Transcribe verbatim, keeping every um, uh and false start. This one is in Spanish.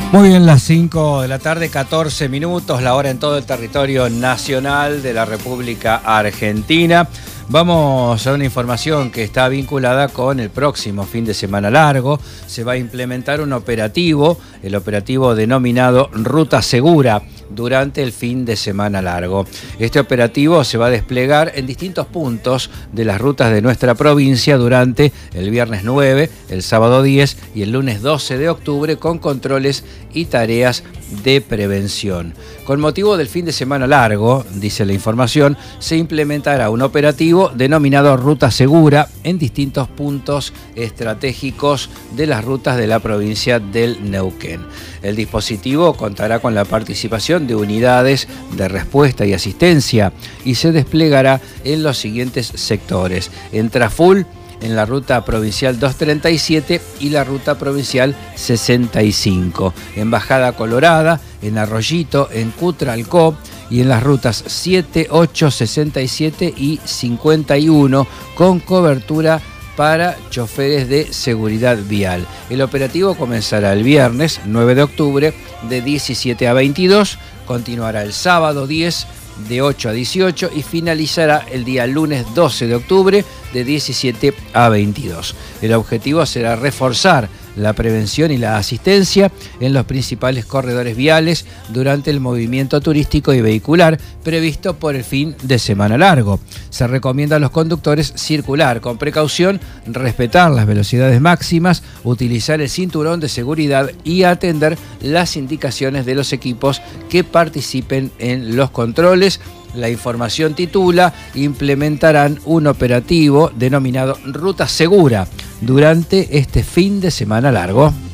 Muy bien, las cinco de la tarde, catorce minutos, la hora en todo el territorio nacional de la República Argentina. Vamos a una información que está vinculada con el próximo fin de semana largo. Se va a implementar un operativo, el operativo denominado Ruta Segura, durante el fin de semana largo. Este operativo se va a desplegar en distintos puntos de las rutas de nuestra provincia durante el viernes nueve, el sábado diez y el lunes doce de octubre, con controles y tareas de prevención. Con motivo del fin de semana largo, dice la información, se implementará un operativo denominado Ruta Segura en distintos puntos estratégicos de las rutas de la provincia del Neuquén. El dispositivo contará con la participación de unidades de respuesta y asistencia y se desplegará en los siguientes sectores: en Traful, en la ruta provincial doscientos treinta y siete y la ruta provincial sesenta y cinco, en Bajada Colorada, en Arroyito, en Cutralcó y en las rutas siete, ocho, sesenta y siete y cincuenta y uno, con cobertura para choferes de seguridad vial. El operativo comenzará el viernes nueve de octubre de diecisiete a veintidós, continuará el sábado diez de ocho a dieciocho y finalizará el día lunes doce de octubre de diecisiete a veintidós. El objetivo será reforzar la prevención y la asistencia en los principales corredores viales durante el movimiento turístico y vehicular previsto por el fin de semana largo. Se recomienda a los conductores circular con precaución, respetar las velocidades máximas, utilizar el cinturón de seguridad y atender las indicaciones de los equipos que participen en los controles. La información titula: implementarán un operativo denominado Ruta Segura durante este fin de semana largo.